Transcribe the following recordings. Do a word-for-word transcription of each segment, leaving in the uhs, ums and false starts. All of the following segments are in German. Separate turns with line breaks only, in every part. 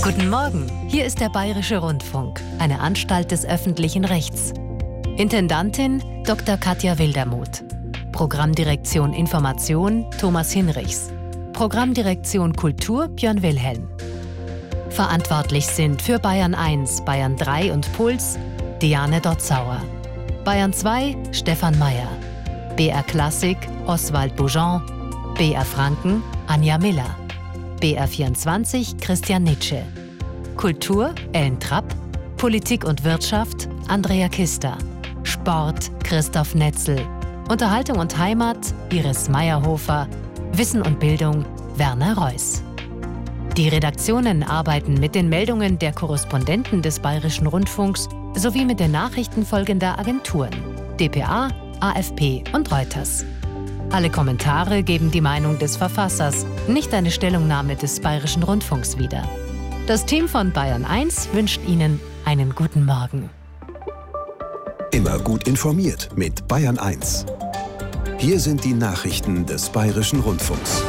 Guten Morgen, hier ist der Bayerische Rundfunk, eine Anstalt des öffentlichen Rechts. Intendantin Doktor Katja Wildermuth. Programmdirektion Information Thomas Hinrichs. Programmdirektion Kultur Björn Wilhelm. Verantwortlich sind für Bayern eins, Bayern drei und Puls Diane Dotzauer. Bayern zwei Stefan Meyer. B R Klassik Oswald Boujon. B R Franken Anja Miller. B R vierundzwanzig Christian Nitsche. Kultur Ellen Trapp. Politik und Wirtschaft Andrea Kister. Sport Christoph Netzel. Unterhaltung und Heimat Iris Meyerhofer. Wissen und Bildung Werner Reuss. Die Redaktionen arbeiten mit den Meldungen der Korrespondenten des Bayerischen Rundfunks sowie mit den Nachrichten folgender Agenturen: D P A, A F P und Reuters. Alle Kommentare geben die Meinung des Verfassers, nicht eine Stellungnahme des Bayerischen Rundfunks wieder. Das Team von Bayern eins wünscht Ihnen einen guten Morgen.
Immer gut informiert mit Bayern eins. Hier sind die Nachrichten des Bayerischen Rundfunks.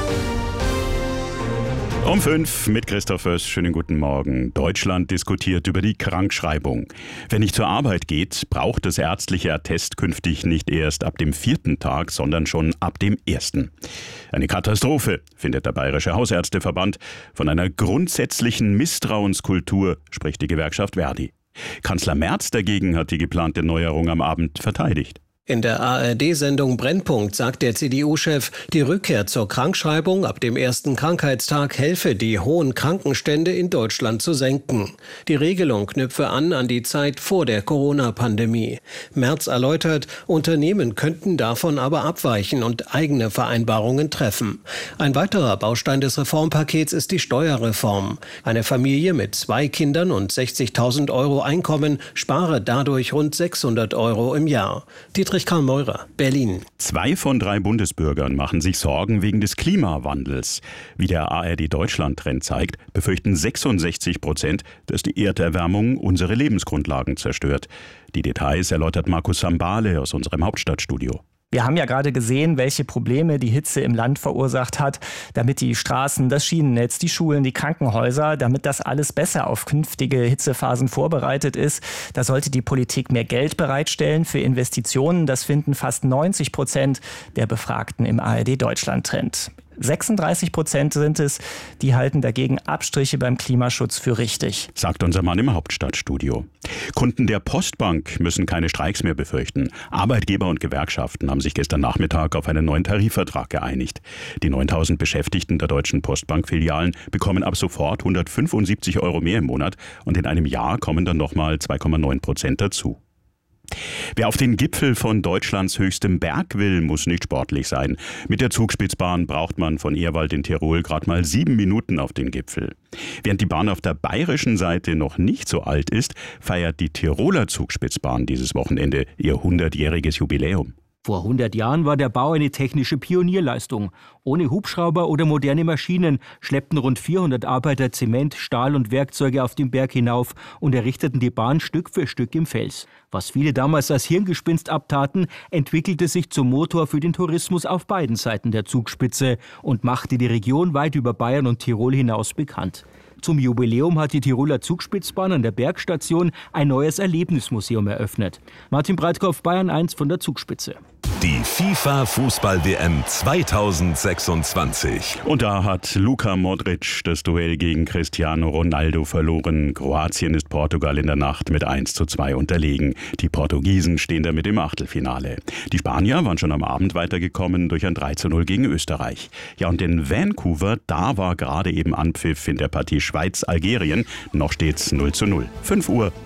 Um fünf mit Christoph Oess. Schönen guten Morgen. Deutschland diskutiert über die Krankschreibung. Wer nicht zur Arbeit geht, braucht das ärztliche Attest künftig nicht erst ab dem vierten Tag, sondern schon ab dem ersten. Eine Katastrophe, findet der Bayerische Hausärzteverband. Von einer grundsätzlichen Misstrauenskultur spricht die Gewerkschaft Verdi. Kanzler Merz dagegen hat die geplante Neuerung am Abend verteidigt.
In der A R D-Sendung Brennpunkt sagt der C D U-Chef, die Rückkehr zur Krankschreibung ab dem ersten Krankheitstag helfe, die hohen Krankenstände in Deutschland zu senken. Die Regelung knüpfe an an die Zeit vor der Corona-Pandemie. Merz erläutert, Unternehmen könnten davon aber abweichen und eigene Vereinbarungen treffen. Ein weiterer Baustein des Reformpakets ist die Steuerreform. Eine Familie mit zwei Kindern und sechzigtausend Euro Einkommen spare dadurch rund sechshundert Euro im Jahr. Dietrich Karl Meurer, Berlin.
Zwei von drei Bundesbürgern machen sich Sorgen wegen des Klimawandels. Wie der A R D-Deutschland-Trend zeigt, befürchten sechsundsechzig Prozent, dass die Erderwärmung unsere Lebensgrundlagen zerstört. Die Details erläutert Markus Sambale aus unserem Hauptstadtstudio.
Wir haben ja gerade gesehen, welche Probleme die Hitze im Land verursacht hat, damit die Straßen, das Schienennetz, die Schulen, die Krankenhäuser, damit das alles besser auf künftige Hitzephasen vorbereitet ist. Da sollte die Politik mehr Geld bereitstellen für Investitionen. Das finden fast neunzig Prozent der Befragten im A R D-Deutschland-Trend. sechsunddreißig Prozent sind es, die halten dagegen Abstriche beim Klimaschutz für richtig.
Sagt unser Mann im Hauptstadtstudio. Kunden der Postbank müssen keine Streiks mehr befürchten. Arbeitgeber und Gewerkschaften haben sich gestern Nachmittag auf einen neuen Tarifvertrag geeinigt. Die neuntausend Beschäftigten der Deutschen Postbank-Filialen bekommen ab sofort hundertfünfundsiebzig Euro mehr im Monat und in einem Jahr kommen dann nochmal zwei Komma neun Prozent dazu. Wer auf den Gipfel von Deutschlands höchstem Berg will, muss nicht sportlich sein. Mit der Zugspitzbahn braucht man von Ehrwald in Tirol gerade mal sieben Minuten auf den Gipfel. Während die Bahn auf der bayerischen Seite noch nicht so alt ist, feiert die Tiroler Zugspitzbahn dieses Wochenende ihr hundertjähriges Jubiläum.
Vor hundert Jahren war der Bau eine technische Pionierleistung. Ohne Hubschrauber oder moderne Maschinen schleppten rund vierhundert Arbeiter Zement, Stahl und Werkzeuge auf den Berg hinauf und errichteten die Bahn Stück für Stück im Fels. Was viele damals als Hirngespinst abtaten, entwickelte sich zum Motor für den Tourismus auf beiden Seiten der Zugspitze und machte die Region weit über Bayern und Tirol hinaus bekannt. Zum Jubiläum hat die Tiroler Zugspitzbahn an der Bergstation ein neues Erlebnismuseum eröffnet. Martin Breitkopf, Bayern eins von der Zugspitze.
Die FIFA-Fußball-W M zweitausendsechsundzwanzig.
Und da hat Luka Modric das Duell gegen Cristiano Ronaldo verloren. Kroatien ist Portugal in der Nacht mit eins zu zwei unterlegen. Die Portugiesen stehen damit im Achtelfinale. Die Spanier waren schon am Abend weitergekommen durch ein drei zu null gegen Österreich. Ja, und in Vancouver, da war gerade eben Anpfiff in der Partie Schweiz-Algerien. Noch steht's null zu null. fünf Uhr